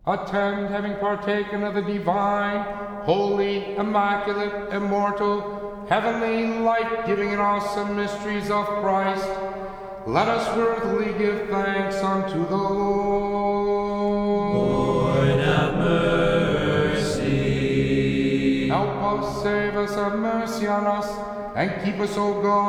attend, having partaken of the divine, holy, immaculate, immortal, heavenly, life-giving, and awesome mysteries of Christ, let us worthily give thanks unto the Lord. Lord, have mercy. Help us, save us, have mercy on us, and keep us, O God,